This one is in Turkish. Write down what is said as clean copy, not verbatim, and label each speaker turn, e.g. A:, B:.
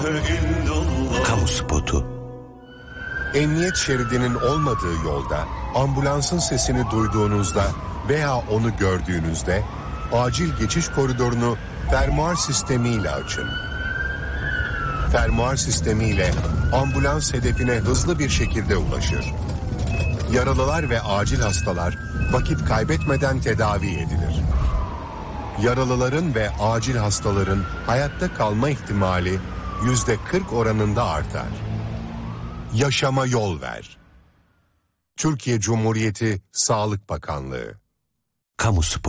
A: Kamu spotu.
B: Emniyet şeridinin olmadığı yolda ambulansın sesini duyduğunuzda veya onu gördüğünüzde acil geçiş koridorunu fermuar sistemiyle açın. Fermuar sistemiyle ambulans hedefine hızlı bir şekilde ulaşır. Yaralılar ve acil hastalar vakit kaybetmeden tedavi edilir. Yaralıların ve acil hastaların hayatta kalma ihtimali %40 oranında artar. Yaşama yol ver. Türkiye Cumhuriyeti Sağlık Bakanlığı.
A: Kamu spotu.